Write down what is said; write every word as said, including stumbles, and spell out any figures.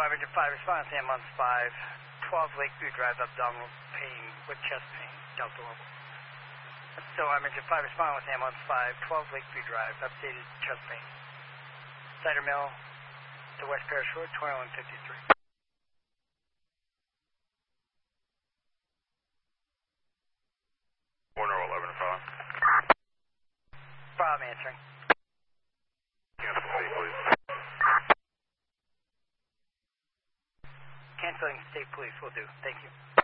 Ranger five, response ambulance five, twelve Lakeview Drive, abdominal pain with chest pain, Delta Level. So Ranger five, respond with ambulance five, twelve Lakeview Drive, updated chest pain. Cider Mill to West Parish Road, twenty-one fifty-three. Warner eleven five. Problem answering. Cancel state police. Canceling state police will do. Thank you.